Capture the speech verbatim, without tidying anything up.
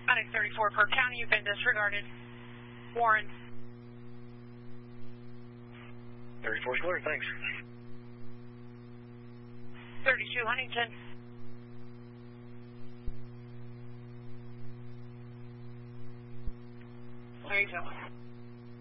Medic thirty-four per county, you've been disregarded. Warren. thirty-four clear, thanks. thirty-two Huntington. There you go.